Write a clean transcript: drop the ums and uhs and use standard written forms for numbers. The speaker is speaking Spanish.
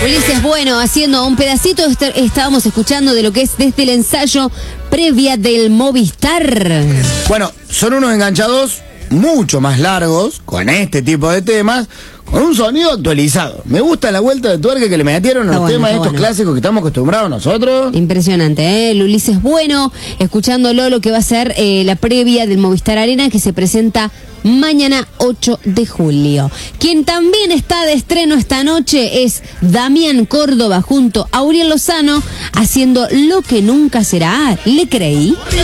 Ulises Bueno haciendo un pedacito, estábamos escuchando de lo que es desde el ensayo previa del Movistar. Bueno, son unos enganchados mucho más largos, con este tipo de temas, con un sonido actualizado. Me gusta la vuelta de tuerca que le metieron a los temas estos clásicos que estamos acostumbrados nosotros. Impresionante, ¿eh? El Ulises Bueno, escuchándolo lo que va a ser la previa del Movistar Arena, que se presenta mañana 8 de julio. Quien también está de estreno esta noche es Damián Córdoba junto a Uriel Lozano haciendo Lo que nunca será. ¿Le creí?